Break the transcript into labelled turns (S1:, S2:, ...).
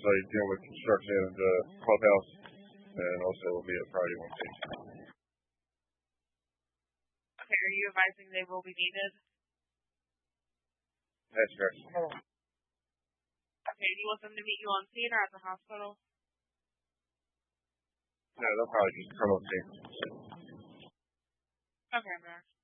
S1: like dealing with construction of the clubhouse, and also will be a priority one case.
S2: Okay, are you advising they will be needed?
S1: That's correct.
S2: Okay, do you want them to meet you on scene or at the hospital?
S1: No, they'll probably just come on scene.
S2: Okay, Max.